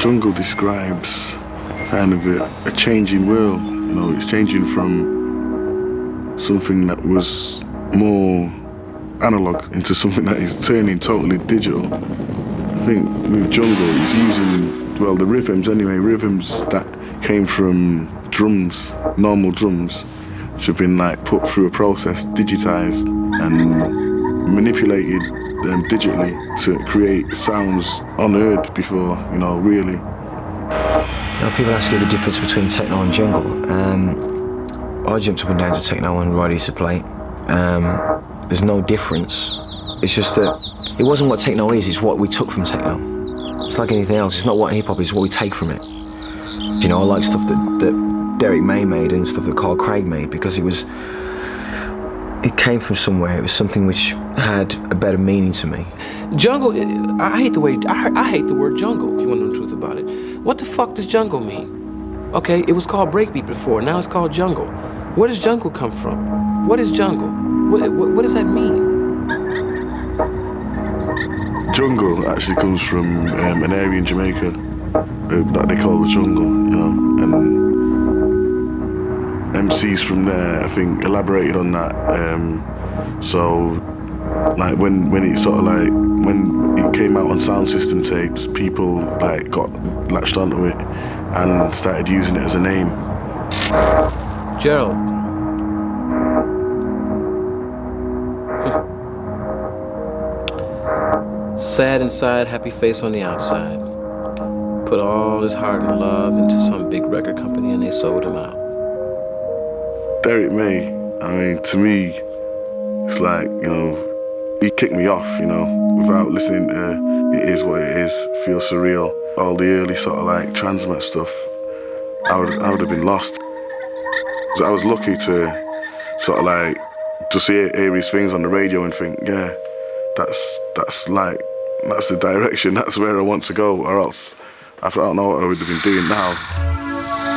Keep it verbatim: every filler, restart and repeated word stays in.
Jungle describes kind of a, a changing world. You know, it's changing from something that was more analog into something that is turning totally digital. I think with Jungle, it's using, well, the rhythms anyway, rhythms that came from drums, normal drums, which have been like put through a process, digitized and manipulated um, digitally to create sounds unheard before, you know, really. Now, people ask you the difference between techno and jungle. Um, I jumped up and down to techno when Rod used to play. Um, there's no difference. It's just that it wasn't what techno is, it's what we took from techno. It's like anything else, it's not what hip hop is, it's what we take from it. You know, I like stuff that, that Derek May made and stuff that Carl Craig made because it was, it came from somewhere. It was something which had a better meaning to me. Jungle, I hate the way, I, I hate the word jungle, if you want to know the truth about it. What the fuck does jungle mean? Okay, it was called breakbeat before, now it's called jungle. Where does jungle come from? What is jungle? What, what, what does that mean? Jungle actually comes from um, an area in Jamaica uh, that they call the jungle, you know, and M Cs from there, I think, elaborated on that. Um, so, like when when it sort of like when it came out on sound system tapes, people like got latched onto it and started using it as a name. Gerald. Sad inside, happy face on the outside. Put all his heart and love into some big record company and they sold him out. Derek May, I mean, to me, it's like, you know, he kicked me off, you know, without listening to It Is What It Is, Feel Surreal, all the early sort of like Transmat stuff, I would, I would have been lost. So I was lucky to sort of like just hear, hear his things on the radio and think, yeah, that's, that's like, that's the direction, that's where I want to go, or else I don't know what I would have been doing now.